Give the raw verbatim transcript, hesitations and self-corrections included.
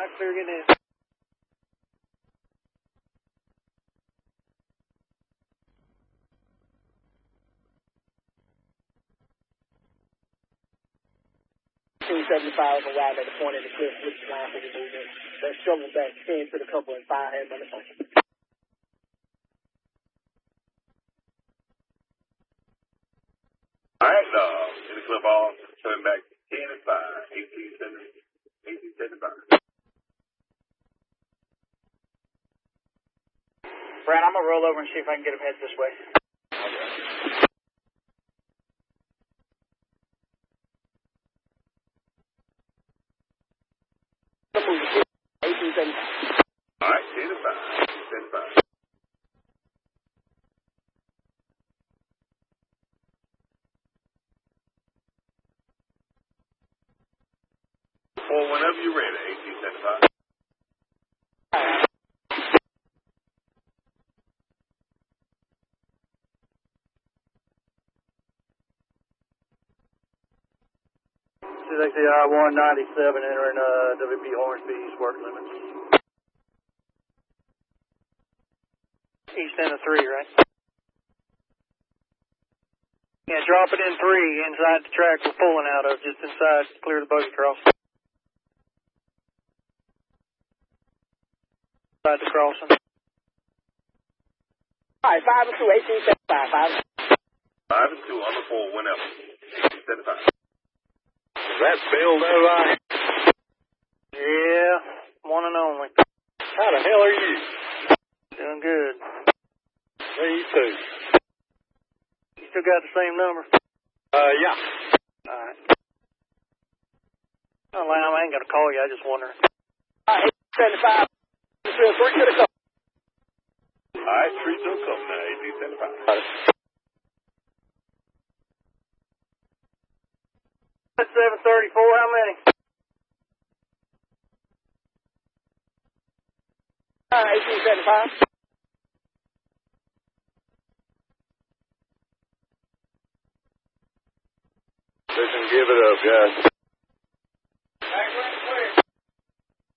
right, clear getting in. eighteen seventy-five on the wide at the point of the cliff, which line for the movement. That shovel back ten to the couple and five heads on the front. All right, uh, in the clip off, turn back ten and five, eighteen seventy-five. Brad, I'm going to roll over and see if I can get him head this way. eighteen seventy-five. All right, ten and five, eighteen seventy-five. Or whenever you're ready, eighteen seventy-five. two X I one ninety-seven entering uh, W P Hornsby's work limits. East end of three, right? Yeah, drop it in three inside the track we're pulling out of, just inside, clear the buggy cross. Inside the crossing. All right, five and two, eighteen seventy-five. Five. Five and two on the four, whenever. eighteen seventy-five. That's Bill Novine. Yeah, one and only. How the hell are you? Doing good. Me too. You still got the same number? Uh, yeah. Alright. Oh, well, I ain't gonna call you, I just wonder. All right, eighteen seventy-five. Three to the couple. All right, three to the couple now, eighteen seventy-five. seven thirty-four, how many? All right, eighteen seventy-five. Listen, give it up, guys.